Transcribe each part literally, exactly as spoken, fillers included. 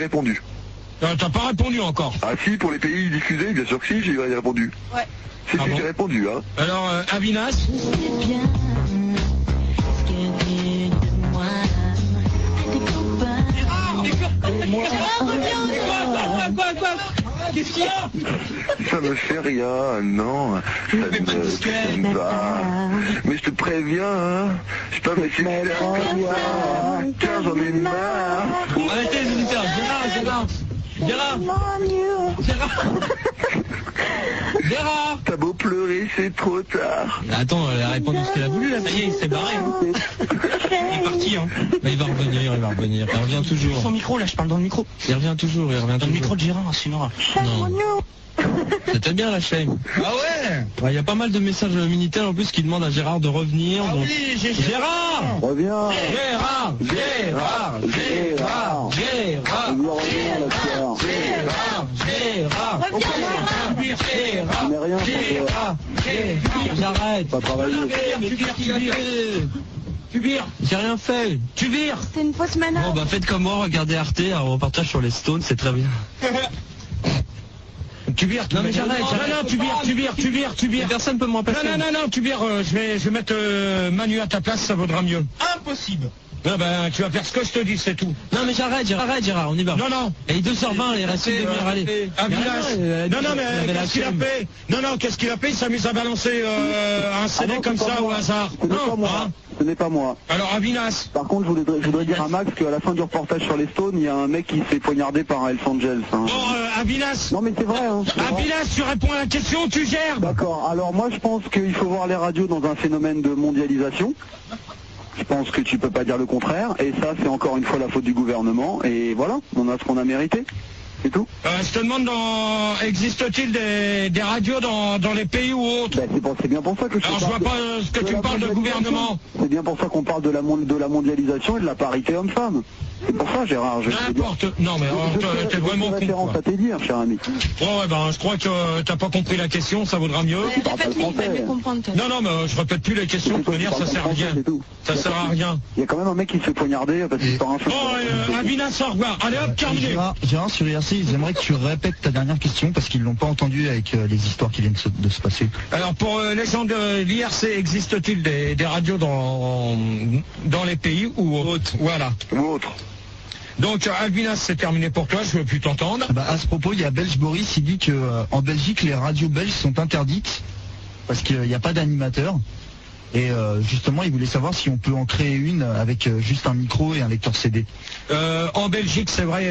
répondu. Euh, T'as pas répondu encore. Ah si, pour les pays diffusés, bien sûr que si, j'ai répondu. Ouais. Si, Ah si, bon j'ai répondu, hein. Alors, euh, Avinas Quoi, quoi, qu'est-ce qu'il y a? Ça me fait rien, non. Ça me, ça me va. Mais je te préviens, hein. Je peux pas me laisser faire comme ça. Car j'en ai marre. Arrêtez les auditeurs, Gérard, Gérard Gérard Gérard Gérard T'as beau pleurer, c'est trop tard. Attends, elle a répondu ce qu'elle a voulu là, ça y est, il s'est barré. Hein. Il est parti, hein. Mais il va revenir, il va revenir. Il revient toujours. Son micro là, je parle dans le micro. Il revient toujours, il revient Dans toujours. le micro de Gérard, sinon. Non. C'était bien la chaîne. Ah ouais. Il y a pas mal de messages militaires en plus qui demandent à Gérard de revenir. Ah donc... oui, j'ai Gérard Reviens. Gérard Gérard Gérard Gérard Gérard Gérard Gérard Gérard Mais rien, Gérard J'arrête. pas pareil. Tu vires. J'ai rien fait. Tu vires. C'est une fausse manœuvre. Bon bah faites comme moi, regardez Arte, un reportage sur les Stones, c'est très bien. Tu vires, non mais j'arrête, j'arrête. Non, non, tu vires, tu vires, tu vires, tu vires. Personne peut me remplacer. Non, non, non, non, tu vires, euh, je vais, je vais mettre euh, Manu à ta place, ça vaudra mieux. Impossible. Non, ben, tu vas faire ce que je te dis, c'est tout. Non, mais j'arrête, j'arrête, Gérard, on y va. Non, non. Et deux heures vingt, il reste une demi-heure, allez. Euh, Non, non, mais qu'est-ce qu'il a fait? Non, non, qu'est-ce qu'il a fait? Il s'amuse à balancer euh, un C D Ah non, comme c'est pas ça moi. au hasard. Ce n'est pas Non, moi. hein. Ce n'est pas moi. Alors, Avinas. Par contre, je voudrais, je voudrais dire à Max qu'à la fin du reportage sur les Stones, il y a un mec qui s'est poignardé par un Hells Angels. Hein. Bon, euh, Avinas. Non mais c'est vrai. Hein, c'est vrai. Avinas, tu réponds à la question, tu gères. D'accord. Alors moi, je pense qu'il faut voir les radios dans un phénomène de mondialisation. Je pense que tu peux pas dire le contraire. Et ça, c'est encore une fois la faute du gouvernement. Et voilà, on a ce qu'on a mérité. C'est tout. Euh, je te demande, dans... existe-t-il des, des radios dans, dans les pays ou autres? Ben, c'est, pour, c'est bien pour ça que je Alors je parle vois pas de- euh, ce que de tu la parles de mondialisation. gouvernement. C'est bien pour ça qu'on parle de la, mon- de la mondialisation et de la parité homme-femme. C'est pour ça, Gérard. Je, je veux dire- N'importe. Non mais je- euh, je t'es- fais- t'es je vraiment fais con. référence Quoi. à tes dires, cher ami. Bon ouais ben je crois que euh, t'as pas compris la question, ça vaudra mieux. Ouais, parles pas répète, le mais il va français. mieux comprendre. toi. Non non mais euh, je répète plus les questions, de toute manière ça sert à rien. C'est tout. Ça sert à rien. Il y a quand même un mec qui se fait poignarder parce qu'il sort un feu. Bon euh, Avinas, au revoir. Allez hop, terminé. Gérard, Gérard, sur I R C, j'aimerais que tu répètes ta dernière question parce qu'ils l'ont pas entendu avec euh, les histoires qui viennent de se, de se passer. Alors pour euh, les gens de l'I R C, existe-t-il des, des radios dans, dans les pays ou autres? Voilà. Ou autre. Donc euh, Albinas, c'est terminé pour toi, je veux plus t'entendre. Bah, à ce propos, il y a Belge Boris, il dit que euh, en Belgique, les radios belges sont interdites parce qu'il n'y a pas d'animateur. Et euh, justement, il voulait savoir si on peut en créer une avec euh, juste un micro et un lecteur C D. Euh, en Belgique, c'est vrai.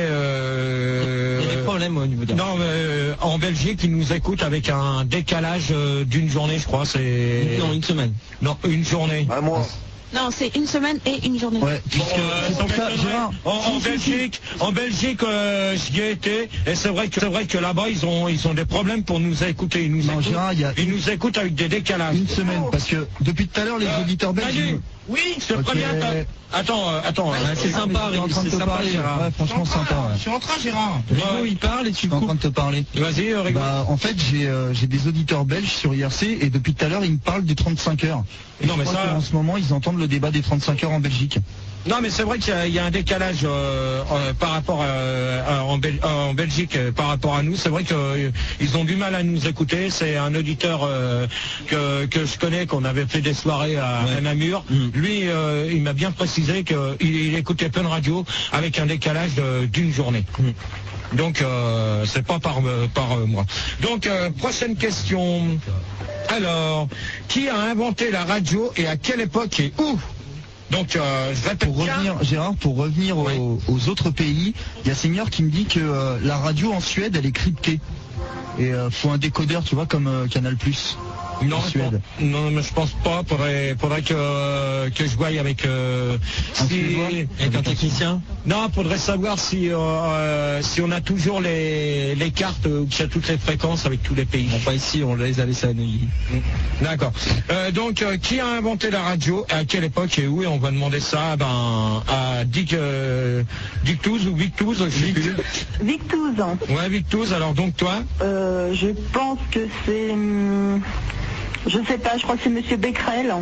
Euh, Il y a des problèmes au niveau de... Non, mais, euh, en Belgique, ils nous écoutent avec un décalage euh, d'une journée, je crois. C'est Non, une semaine. non une journée. Un mois. Non, c'est une semaine et une journée. Ouais, puisque Bon, euh, c'est pour ça, Gérard. En, en Belgique, en Belgique, euh, j'y ai été, et c'est vrai que c'est vrai que là-bas, ils ont ils ont des problèmes pour nous écouter. Ils nous Non, écoutent, Gérard, il y a ils nous écoutent avec des décalages. une semaine, parce que depuis tout à l'heure, les Euh, auditeurs belges... Manu, ils- oui, je te Ok. préviens. attends. Attends, euh, attends, euh, c'est Ah, sympa, mais je suis en train de c'est te sympa, parler. Gérard. Ouais, franchement sympa. Ouais. Je suis en train, Gérard. Rigo, il parle et tu es en train de te parler. Vas-y, euh, Rigo. Bah, en fait, j'ai euh, j'ai des auditeurs belges sur I R C et depuis tout à l'heure, ils me parlent des trente-cinq heures. Et Non, je mais crois ça- qu'en ce moment, ils entendent le débat des trente-cinq heures en Belgique. Non, mais c'est vrai qu'il y a- il y, a un décalage euh, euh, par rapport euh, à- en, Bel- euh, en Belgique euh, par rapport à nous. C'est vrai qu'ils ont du mal à nous écouter. C'est un auditeur euh, que, que je connais, qu'on avait fait des soirées à, à Namur. Mm. Lui, euh, il m'a bien précisé qu'il il écoutait plein de radios avec un décalage de- d'une journée. Donc, euh, c'est pas par, euh, par euh, moi. Donc, euh, prochaine question. Alors, qui a inventé la radio et à quelle époque et où? Donc, euh, je répète Pour bien. revenir, Gérard, pour revenir Oui. aux, aux autres pays, il y a Seigneur qui me dit que euh, la radio en Suède, elle est cryptée. Et euh, faut un décodeur, tu vois, comme euh, Canal plus. Non, en je Suède. pense- non, mais je pense pas. Faudrait, faudrait que que je voie avec euh, Un si, Suédois avec un technicien. Non, faudrait savoir si euh, euh, si on a toujours les les cartes où il y a toutes les fréquences avec tous les pays. Bon, pas ici, on les a laissés à Neuilly. D'accord. Euh, donc, euh, qui a inventé la radio, à quelle époque et où? Et on va demander ça ben, à Dick, euh, Dick Touze ou Vic Touze, je sais plus. Victouze. Ouais, Vic Touze. Alors donc toi, Euh, je pense que c'est... hum, je sais pas, je crois que c'est Monsieur Becquerel.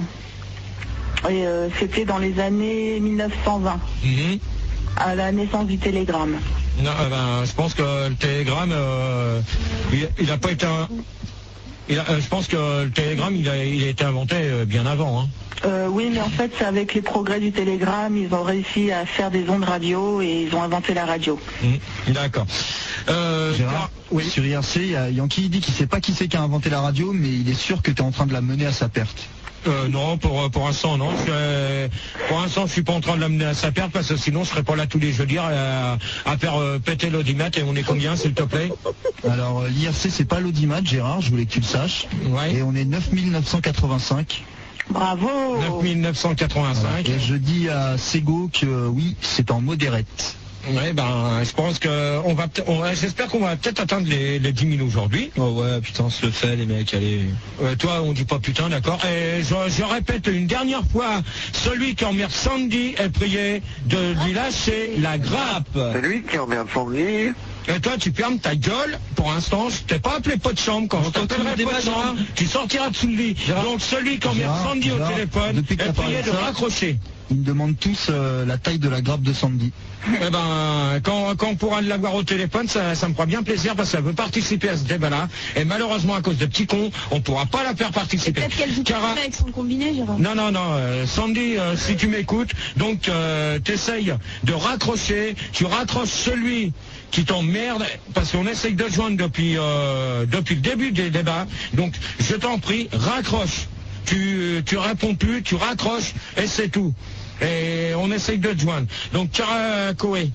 Et euh, c'était dans les années mille neuf cent vingt, mhm. à la naissance du télégramme. Non, euh, ben, je pense que le télégramme, euh, il n'a pas été un... Il a, euh, je pense que le télégramme, il a, il a été inventé euh, bien avant. Hein. Euh, oui, mais en fait, c'est avec les progrès du télégramme, ils ont réussi à faire des ondes radio et ils ont inventé la radio. Mmh, d'accord. Euh, Gérard, oui. Sur I R C, il y a Yankee il dit qu'il sait pas qui c'est qui a inventé la radio, mais il est sûr que tu es en train de la mener à sa perte. Euh, non, pour, pour l'instant, non. Je, euh, pour l'instant, je suis pas en train de l'amener à sa perte parce que sinon, je serais pas là tous les jeudis à, à faire euh, péter l'audimètre. Et on est combien, s'il te plaît? Alors, euh, l'I R C, c'est pas l'audimat, Gérard, je voulais que tu le saches. Ouais. Et on est neuf mille neuf cent quatre-vingt-cinq. Bravo. neuf mille neuf cent quatre-vingt-cinq. Voilà. Et je dis à Sego que euh, oui, c'est en modérette. Ouais, ben, je pense que on va, on, j'espère qu'on va peut-être atteindre les, les dix mille aujourd'hui. Oh ouais, putain, on se le fait, les mecs, allez. Euh, toi, on dit pas putain, d'accord. Et je, je répète une dernière fois, celui qui emmerde Sandy est prié de lui lâcher la grappe. C'est lui qui emmerde Sandy. Et toi, tu fermes ta gueule. Pour l'instant, je t'ai pas appelé pot de chambre. Quand je t'appellerai pot de chambre, tu sortiras dessous le lit. Donc, celui qui emmerde Gérard, Sandy au Gérard, téléphone depuis que est t'as parlé prié de de ça, raccrocher. Ils me demandent tous euh, la taille de la grappe de Sandy. Eh ben, quand, quand on pourra l'avoir au téléphone, ça, ça me fera bien plaisir parce qu'elle veut participer à ce débat-là. Et malheureusement, à cause de petits cons, on pourra pas la faire participer. Peut-être qu'elle joue Cara- avec son combiné, Gérard. Non, non, non, euh, Sandy, euh, si tu m'écoutes, donc euh, t'essayes de raccrocher, tu raccroches celui qui t'emmerde, parce qu'on essaye de joindre depuis, euh, depuis le début des débats, donc je t'en prie, raccroche. Tu, tu réponds plus, tu raccroches, et c'est tout. Et on essaye de te joindre. Donc, Cara Coé.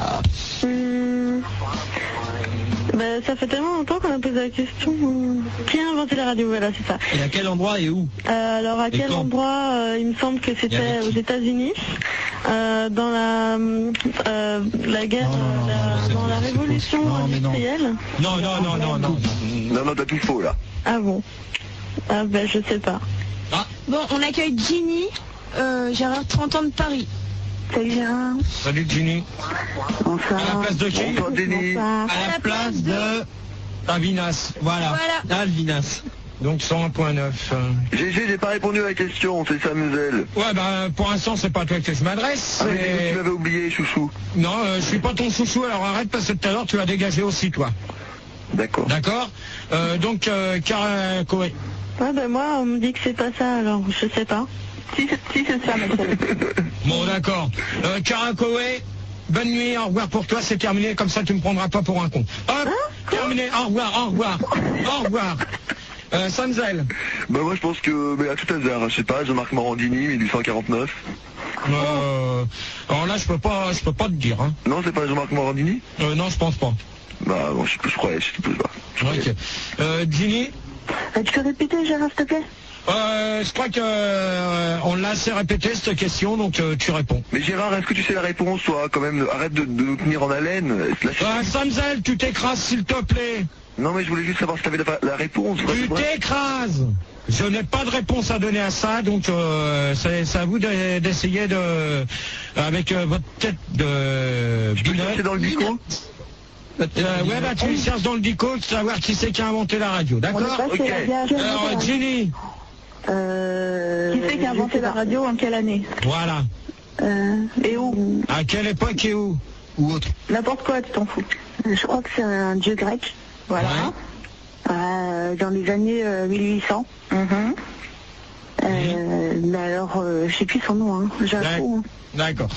Hum, bah, ça fait tellement longtemps qu'on a posé la question. hum, Qui a inventé la radio? Voilà, c'est ça. Et à quel endroit et où? Euh, alors à Et quel quand? endroit? euh, Il me semble que Et c'était avec qui? aux États-Unis, euh, dans la euh, la guerre, Non, non, non, la- non, c'est dans faux, la c'est révolution faux. Non, mais non. industrielle. Non, non, non, non, non. Non, non, t'as tout faux là. Ah bon? Ah ben je sais pas. Bon, on accueille Ginny, euh, Gérard, trente ans de Paris. Salut Gérard. Salut Ginny. Bonsoir. À la place de qui? Bonsoir, Denis. Bonsoir. À la place de... Avinas. Voilà, Voilà. Alvinas. Donc cent un virgule neuf. G G, j'ai pas répondu à la question, c'est Samuel. Ouais, bah pour l'instant, c'est pas à toi que je m'adresse. Ah, mais j'ai cru que c'est- tu m'avais oublié, chouchou. Non, euh, je suis pas ton chouchou, alors arrête parce que tout à l'heure, tu vas dégager aussi, toi. D'accord. D'accord euh, Donc, euh, Cara Coé. Ouais ben moi on me dit que c'est pas ça alors je sais pas. Si c'est si, c'est ça monsieur. Bon, d'accord. Euh, Cara Coé, bonne nuit, au revoir pour toi, c'est terminé, comme ça tu me prendras pas pour un con. Hop, terminé, au revoir, au revoir, au revoir. Euh, Sanzel. Bah moi je pense que, mais à tout hasard, je sais pas, Jean-Marc Morandini, mille huit cent quarante-neuf. Euh, alors là, je peux pas, je peux pas te dire. Hein. Non, c'est pas Jean-Marc Morandini? Euh, non, je pense pas. Bah bon, je, je croyais, je sais pas. Je croyais. Ok. Euh, Ginny. Euh, tu peux répéter Gérard s'il te plaît? Euh, je crois que euh, on l'a assez répété cette question, donc euh, tu réponds. Mais Gérard, est-ce que tu sais la réponse, toi, quand même? Arrête de, de nous tenir en haleine. Lâche- Euh, Sanzel, tu t'écrases s'il te plaît. Non, mais je voulais juste savoir si t'avais la, la réponse. quoi, Tu c'est vrai. t'écrases. Je n'ai pas de réponse à donner à ça, donc euh, c'est c'est à vous de- d'essayer de, avec euh, votre tête de Tu peux binet. chercher dans le bico? Euh, ouais, bah tu cherches dans le dico de savoir qui c'est qui a inventé la radio, On est d'accord? passé ok. à la guerre. Alors, Ginny. Euh, qui c'est qui a inventé la radio en quelle année? Voilà. Euh, et où? À quelle époque et où? Ou autre. N'importe quoi, tu t'en fous. Je crois que c'est un dieu grec. Voilà. Ouais. Euh, dans les années euh, mille huit cents. Mhm. Euh, mais alors, euh, je sais plus son nom, hein. J'ai un Ouais. trou, hein. D'accord.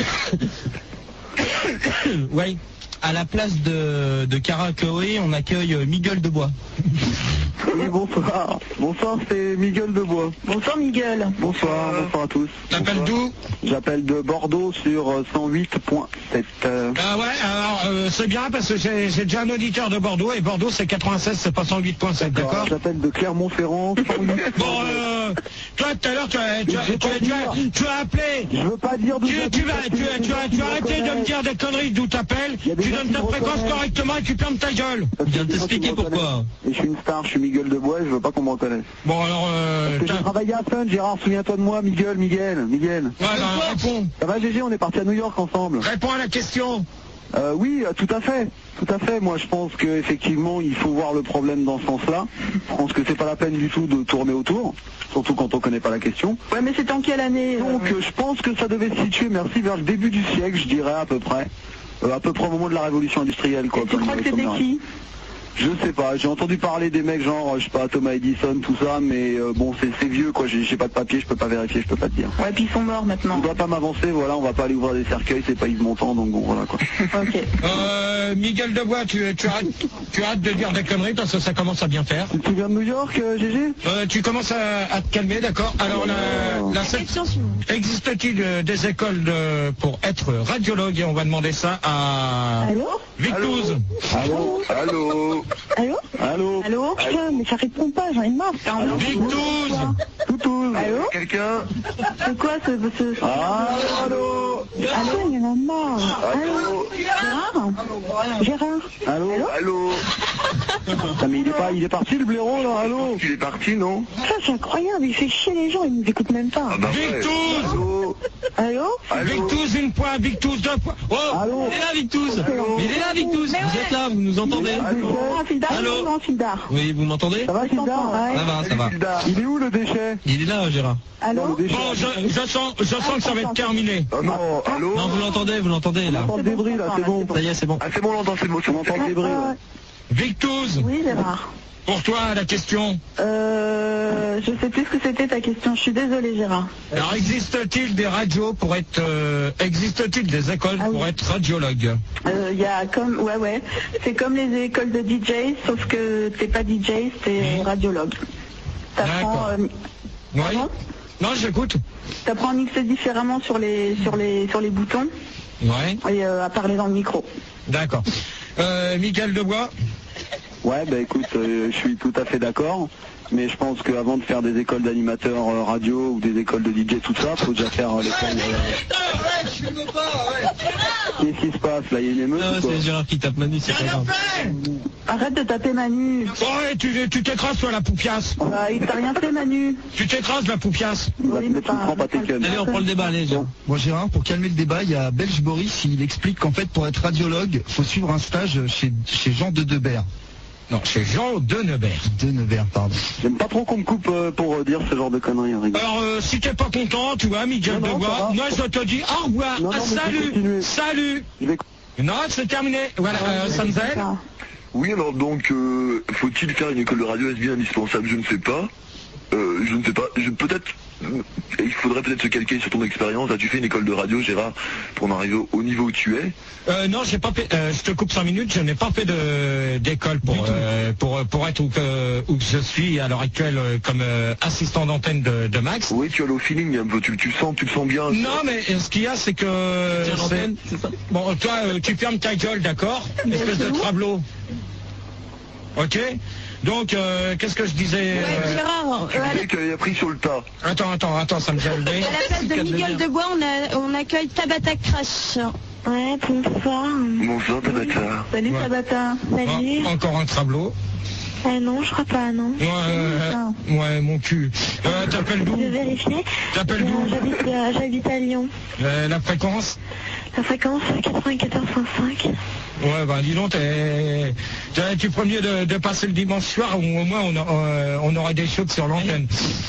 Oui. À la place de, de Cara Coé, on accueille euh, Miguel Debois. Oui, bonsoir. Bonsoir, c'est Miguel Debois. Bonsoir Miguel. Bonsoir, bonsoir à tous. T'appelles Bonsoir. d'où? J'appelle de Bordeaux sur euh, cent huit point sept. euh, Ah ouais, alors euh, c'est bien parce que j'ai j'ai déjà un auditeur de Bordeaux et Bordeaux c'est quatre-vingt-seize, c'est pas cent huit point sept, d'accord? J'appelle de Clermont-Ferrand. cent huit. Bon, euh, toi tout à l'heure tu as, tu, as, Je veux tu, as, pas tu, as, dire. tu as appelé. Je veux pas dire d'où Tu, j'habite tu, vas, parce tu, qu'il y a as- des tu, as, gens tu qui as me arrêté de me reconnaissent. dire des conneries d'où t'appelles, Il y a des tu gens donnes qui ta me fréquence reconnaissent. correctement et tu fermes ta gueule. Parce que viens de des gens qui t'expliquer me pourquoi. reconnaissent. Et je suis une star, je suis Miguel Debois et je veux pas qu'on me reconnaisse. Bon alors, euh, Parce que j'ai t'as- travaillé à Sun, Gérard, souviens-toi de moi, Miguel, Miguel, Miguel. ouais, bah, réponds, Ça va G G, on est parti à New York ensemble. réponds à la question. Euh, oui, euh, tout à fait, tout à fait. Moi, je pense qu'effectivement, il faut voir le problème dans ce sens-là. Je pense que c'est pas la peine du tout de tourner autour, surtout quand on connaît pas la question. Ouais, mais c'est en quelle année? Donc, euh, je pense que ça devait se situer, merci, vers le début du siècle, je dirais à peu près. euh, à peu près au moment de la révolution industrielle, quoi. Et tu comme, crois que comme c'était la- qui? Je sais pas, j'ai entendu parler des mecs genre, je sais pas, Thomas Edison, tout ça, mais euh, bon, c'est c'est vieux, quoi. J'ai j'ai pas de papier, je peux pas vérifier, je peux pas te dire. Ouais, puis ils sont morts maintenant. On doit pas m'avancer, voilà, on va pas aller ouvrir des cercueils, c'est pas Yves Montand, donc bon, voilà, quoi. Ok. Euh, Miguel Debois, tu, tu, arrêtes, tu arrêtes de dire des conneries parce que ça commence à bien faire. Tu viens de New York, euh, G G? Euh, tu commences à, à te calmer, d'accord? Alors, la, la sept- Question suivante. existe-t-il euh, des écoles de, pour être radiologue? Et on va demander ça à Allô? Victouze. Allô? Allô? Allô? Allô? Allô? Putain, mais ça répond pas, j'en ai marre. Allô? Victouze. Toutouz? Allô? Quelqu'un? C'est quoi ce... ce... Ah, allô? Allô, il y en a marre. Allô? Gérard? Gérard? Allô? Allô? Ah, mais il est pas, il est parti le blaireau là, allô? Il est parti, non? Ça, c'est incroyable, il fait chier les gens, ils nous écoutent même pas. bah Victouze. Allô? Allô? Victouze, une point, Victouze, deux points. Oh, Allô? Il est là, Victouze. Il est là, Victouze. Vous êtes là, vous nous entendez? Ah, Fildar? Allô? Non, Fildar. Oui, vous m'entendez? Ça va, Gildar? Ouais. Ça va, ça va. Il est où le déchet? Il est là, Gérard. Allô? Le déchet. bon, je, je sens, je sens que ça va être terminé. Oh non, allô? Non, vous l'entendez, vous l'entendez, On là. entend le débris là, c'est bon. Ça y est, c'est bon. Ah, c'est bon, on l'entend, c'est bon, on entend le débris. Ah, ouais. Victouze, oui, Gérard. pour toi, la question. Euh, je sais plus ce que c'était ta question, je suis désolée, Gérard. Alors, existe-t-il des radios pour être, euh, existe-t-il des écoles Ah oui. pour être radiologue? Euh, Il y a comme, ouais, ouais, c'est comme les écoles de D J, sauf que t'es pas D J, t'es radiologue. T'apprends, D'accord. euh, Oui. pardon Non, j'écoute. t'apprends à mixer différemment sur les, sur les, sur les boutons Ouais. et euh, à parler dans le micro. D'accord. Euh, Miguel Debois. Ouais, bah écoute, euh, je suis tout à fait d'accord. Mais je pense qu'avant de faire des écoles d'animateurs euh, radio ou des écoles de D J, tout ça, faut déjà faire euh, l'école. Euh... Qu'est-ce qui se passe là? Il y a une émeute Non, ou quoi? c'est Gérard qui tape Manu, c'est pas grave. Arrête de taper Manu. Ouais, tu tu t'écrases toi la poupiasse. Bah, il t'a rien fait, Manu. Tu t'écrases la poupiasse. Bah, Oui, mais tu me prends pas tes connes. Allez, on prend le débat, allez, Gérard. Bon Gérard, pour calmer le débat, il y a Belge Boris, il explique qu'en fait pour être radiologue, faut suivre un stage chez, chez Jean de Debert. Non, c'est Jean Denebert. De Nevers, pardon. J'aime pas trop qu'on me coupe euh, pour euh, dire ce genre de conneries. hein, rigole. Alors, euh, si t'es pas content, tu vois, Miguel Non, non, Debois, ça va. moi je te dis au revoir, Non, non, ah, mais je vais salut, continuer. salut. Je vais- Non, c'est terminé. Voilà, euh, Samzel. Oui, alors donc, euh, faut-il faire une école de radio? Est-ce bien indispensable? Je ne sais pas. Euh, je ne sais pas. Je, peut-être, euh, il faudrait peut-être se calquer sur ton expérience. As-tu fait une école de radio, Gérard, pour en arriver au, au niveau où tu es? Euh, non, j'ai pas fait, euh, je te coupe cinq minutes, je n'ai pas fait de d'école pour, euh, pour pour être où que, où que je suis à l'heure actuelle euh, comme euh, assistant d'antenne de, de Max. Oui, tu as le feeling un peu. Tu, tu le sens, tu le sens bien. Non, mais euh, ce qu'il y a, c'est que Tiens, l'antenne, c'est ça. bon, toi, euh, tu fermes ta gueule, d'accord, espèce de travelot. Ok. Donc, euh, qu'est-ce que je disais Ouais, euh, Gérard, Tu euh, à disais que tu avais appris sur le tas. Attends, attends, attends, ça me gêne. la place de Miguel Debois, on, a, on accueille Tabata Crash. Ouais, bonsoir. Bonsoir, Tabata. Salut, Ouais. Tabata. Salut. Ah, encore un travelot. Eh non, je crois pas, non. Ouais, euh, ouais, mon cul. Euh, T'appelles d'où? Je vais vérifier. T'appelles Euh, d'où? J'habite euh, j'habite à Lyon. Euh, La fréquence? La fréquence quatre-vingt-quatorze virgule cinq. Ouais, bah dis donc, t'es t'es- tu premier de, de passer le dimanche soir, ou au moins on, a- euh, on aurait des choses sur l'antenne.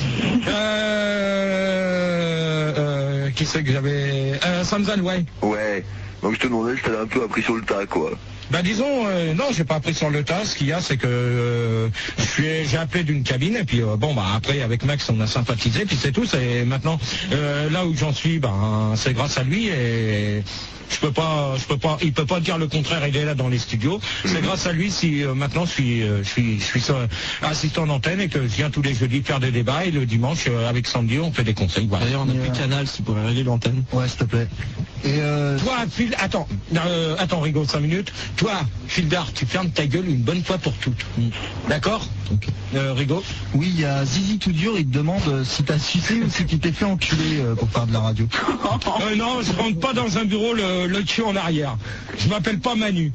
Euh, euh, qui c'est que j'avais euh, Samzal, ouais. Ouais. Donc je te demandais si t'avais un peu appris sur le tas, quoi. Bah disons, euh, non, j'ai pas appris sur le tas. Ce qu'il y a, c'est que euh, je suis- j'ai appelé d'une cabine et puis euh, bon bah après avec Max on a sympathisé puis c'est tout. C'est maintenant euh, là où j'en suis, ben c'est grâce à lui et je peux pas, je peux pas, il peut pas dire le contraire. Il est là dans les studios. C'est grâce à lui si euh, maintenant je suis, euh, je suis, je suis euh, assistant d'antenne et que je viens tous les jeudis faire des débats et le dimanche euh, avec Sandy on fait des conseils. Voilà. D'ailleurs, on a plus de canal, si vous pouvez régler l'antenne. Ouais, s'il te plaît. Et euh, Toi, Phil, attends, euh, attends, Rigo, cinq minutes. Toi, Fildar, tu fermes ta gueule une bonne fois pour toutes. D'accord euh, Rigo. oui, il y a Zizi tout dur, il te demande euh, si t'as sucé ou si tu t'es fait enculer euh, pour faire de la radio. Euh, non, je rentre pas dans un bureau le, le cul en arrière. Je m'appelle pas Manu.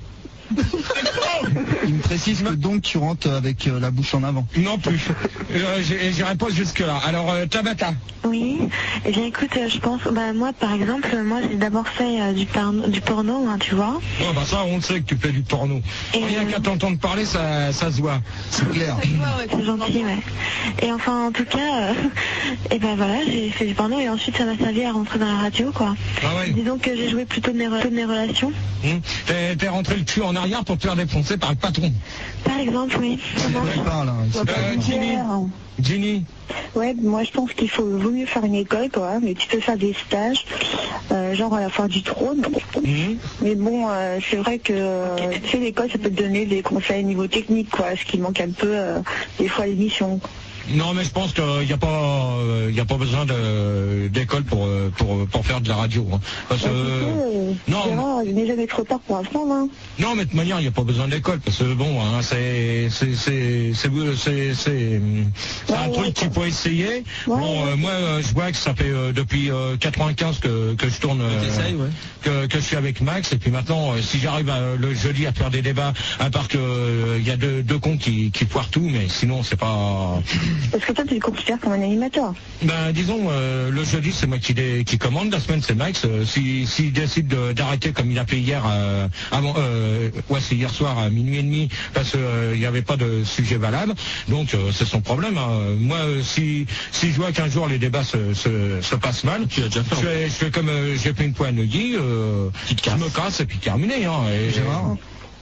Il me précise que donc tu rentres avec euh, la bouche en avant. Non plus. Euh, j'ai- J'irai pas jusque-là. Alors, euh, Tabata. Oui, eh bien écoute, euh, je pense, bah moi par exemple, moi j'ai d'abord fait euh, du, parno- du porno, hein, tu vois. Oh, bah ça, on le sait que tu fais du porno. Et Rien euh, qu'à t'entendre parler, ça, ça se voit. C'est clair. C'est gentil, ouais. Et enfin, en tout cas, euh, et ben voilà, j'ai fait du porno et ensuite ça m'a servi à rentrer dans la radio, quoi. Ah ouais. Disons que j'ai joué plutôt de mes, re- de mes relations. Hum. T'es t'es rentré le cul en arrière pour te faire défoncer par le patron. Par exemple, oui. Il parle, hein. C'est pas- Euh, Ginny. Ginny. Ouais, moi je pense qu'il faut vaut mieux faire une école quoi, mais tu peux faire des stages, euh, genre à la foire du trône. Hum. Mais bon, euh, c'est vrai que euh, tu sais, l'école ça peut te donner des conseils niveau technique quoi, ce qui manque un peu euh, des fois à l'émission. Non, mais je pense qu'il n'y a pas, euh, il y a pas besoin de- d'école pour, euh, pour, pour faire de la radio. Hein. Parce que, Ouais, tu sais, euh, non. Gérard, il n'est jamais trop tard pour apprendre. Hein. non, mais de toute manière, il n'y a pas besoin d'école. Parce que bon, hein, c'est c'est c'est c'est c'est c'est c'est un Ouais, truc ouais, qu'il faut essayer. Ouais, bon, euh, ouais. moi, euh, je vois que ça fait euh, depuis euh, quatre-vingt-quinze que, que je tourne, euh, T'essayes, ouais. que, que je suis avec Max. Et puis maintenant, euh, si j'arrive à- le jeudi à faire des débats, à part que euh, il y a deux, deux cons qui, qui foirent tout, mais sinon, c'est pas... Parce que toi tu te considères comme un animateur. Ben, disons, euh, le jeudi, c'est moi qui, dé- qui commande. La semaine, c'est Max. Euh, si- S'il décide de- d'arrêter comme il a fait hier, euh, avant, euh, ouais, c'est hier soir à minuit et demi, parce qu'il n'y avait pas de sujet valable. Donc, euh, c'est son problème. hein. Moi, euh, si, si je vois qu'un jour les débats se, se, se passent mal, Tu l'as déjà fait, je fais, je fais comme euh, j'ai fait une fois à Neuilly, euh, je me casse et puis terminé. Hein, et, Gérard.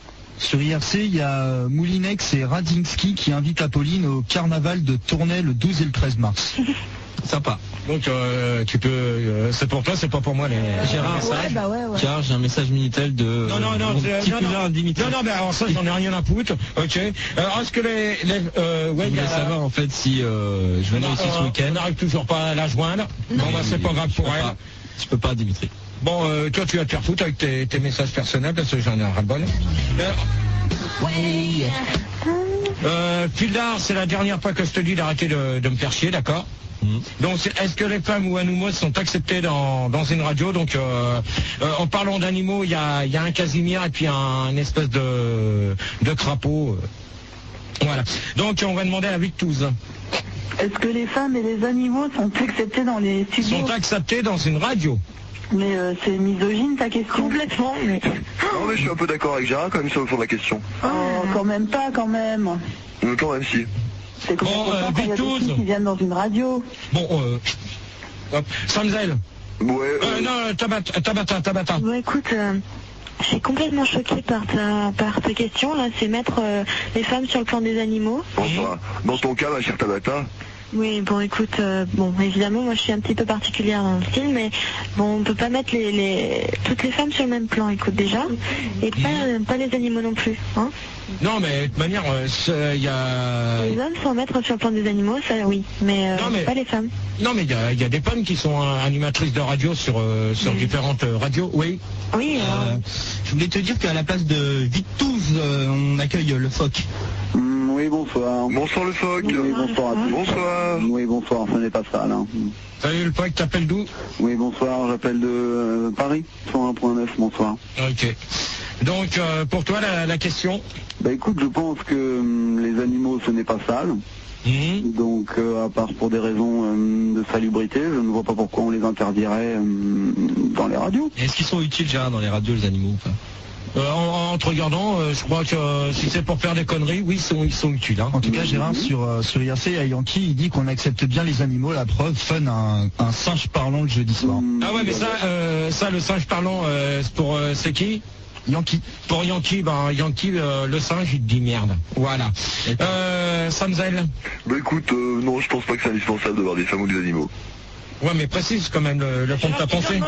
Sur I R C, il y a euh, Moulinex et Radzinski qui invitent Apolline au carnaval de Tournai le douze et le treize mars. Sympa. donc, euh, tu peux. euh, c'est pour toi, c'est pas pour moi. Les... Gérard, ça Ouais, bah ouais, ouais. Gérard, j'ai un message Minitel de Non, non, non, mon c'est- petit non, cousin non. Dimitri. Non, non, mais alors ça, j'en ai rien à foutre. Ok. Alors, est-ce que les. les euh, ouais, Je il y a- voulais savoir en fait si euh, je venais Non, ici ce euh, week-end. on n'arrive toujours pas à la joindre. Bon, bah, c'est pas grave Je peux pour elle. pas. Je peux pas, Dimitri. Bon, euh, toi, tu vas te faire foutre avec tes, tes messages personnels parce que j'en ai un ras-le-bol. Euh, euh, Fildar, c'est la dernière fois que je te dis d'arrêter de, de me faire chier, d'accord? Mhm. Donc, c'est- est-ce que les femmes ou animaux sont acceptés dans, dans une radio? Donc, euh, euh, en parlant d'animaux, il y a, il y a un casimir et puis un, une espèce de, de crapaud. euh. Voilà. Donc, on va demander à Victouze. Est-ce que les femmes et les animaux sont acceptés dans les studios? Sont acceptés dans une radio? Mais euh, c'est misogyne ta question. Complètement, mais... Non mais je suis un peu d'accord avec Gérard quand même sur le fond de la question. Oh, quand même pas, quand même. Euh, Quand même si. C'est comme Bon, ça euh, quand il y a des Victouze. filles qui viennent dans une radio. Bon, euh, hop. Samzel. Ouais, Euh, euh, non, Tabata, Tabata, Tabata. Bon, écoute, euh, je suis complètement choquée par ta, par ta question, là. C'est mettre euh, les femmes sur le plan des animaux. enfin, dans ton cas, ma chère Tabata, Oui, bon, écoute, euh, bon, évidemment, moi, je suis un petit peu particulière dans le style, mais bon, on peut pas mettre les, les, toutes les femmes sur le même plan, écoute, déjà, et pas, euh, pas les animaux non plus, hein. Non, mais de toute manière, euh, c'est- il y a... Les hommes sont mettre sur le plan des animaux, ça, oui, mais, euh, Non, mais- pas les femmes. Non, mais il y a, il y a des femmes qui sont euh, animatrices de radio sur, euh, sur différentes euh, radios, oui. Oui, euh, Euh, je voulais te dire qu'à la place de Victouze, euh, on accueille le phoque. Hum, oui, bonsoir. bonsoir le phoque. Oui, bonsoir à tous. Bonsoir. Oui, bonsoir, ce n'est pas ça, là. Salut, le poète, t'appelles d'où? Oui, bonsoir, j'appelle de euh, Paris, cent un point neuf, bonsoir. Ok. Donc, euh, pour toi, la, la question? Bah écoute, je pense que hum, les animaux, ce n'est pas sale. Mhm. Donc, euh, à part pour des raisons hum, de salubrité, je ne vois pas pourquoi on les interdirait hum, dans les radios. Est-ce qu'ils sont utiles, Gérard, dans les radios, les animaux ou pas? Euh, en, en te regardant, euh, je crois que euh, si c'est pour faire des conneries, oui, ils sont, ils sont utiles. Hein. En tout cas, Gérard, sur, euh, sur I R C, il y a Yankee, il dit qu'on accepte bien les animaux. La preuve, Fun a un, un singe parlant le jeudi soir. Hum, Ah ouais, mais ça, euh, ça le singe parlant, euh, c'est pour euh, c'est qui? Yankee. Pour Yankee, ben Yankee, euh, le singe, il te dit merde. Voilà. Euh, Samzel. Bah écoute, euh, non, je pense pas que c'est indispensable d'avoir des femmes ou des animaux. Ouais, mais précise quand même le, le fond de ta pensée.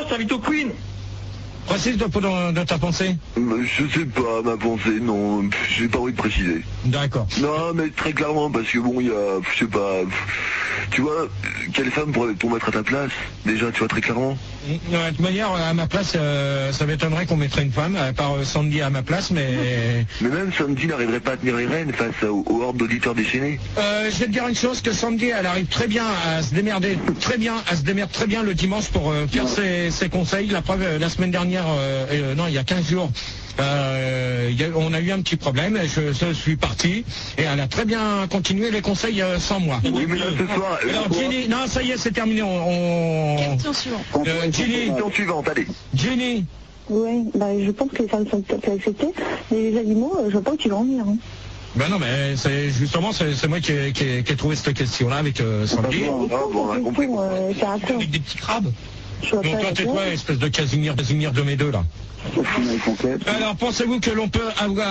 Précise le fond de, de ta pensée. Bah, je sais pas, ma pensée, non, pff, j'ai pas envie de préciser. D'accord. Non, mais très clairement, parce que bon, il y a, je sais pas, tu vois, quelle femme pourrait pour mettre à ta place? Déjà, tu vois, très clairement. Ouais, de toute manière, à ma place, euh, ça m'étonnerait qu'on mettrait une femme, à part euh, Sandy à ma place, mais... Mais même Sandy n'arriverait pas à tenir les rênes face aux, aux hordes d'auditeurs déchaînés. Euh, je vais te dire une chose, que Sandy, elle arrive très bien à se démerder, très bien, à se démerder très bien le dimanche pour euh, faire ses, ses conseils. La preuve, euh, la semaine dernière, dernière, euh, euh, non, il y a quinze jours, euh, il y a, on a eu un petit problème. Je, je suis parti et elle a très bien continué les conseils euh, sans moi. Oui, mais là, ce soir... Alors, Jenny, non, ça y est, c'est terminé. On, on... Question suivante. Euh, Jenny, Question suivante, allez. Jenny. Oui, bah, je pense que les femmes sont peut-être acceptées, mais les animaux, euh, je vois pas où tu vas en venir. Hein. Ben non, mais c'est justement, c'est c'est moi qui ai, qui, ai, qui ai trouvé cette question-là avec euh, Sandy. Ah, bon, on a compris. Euh, c'est à quoi Avec des petits crabes. Je vois Donc pas toi, la t'es réponse. toi, espèce de Casimir, Casimir de mes deux, là. Sauf qu'on a les conquêtes. Alors, pensez-vous que l'on peut avoir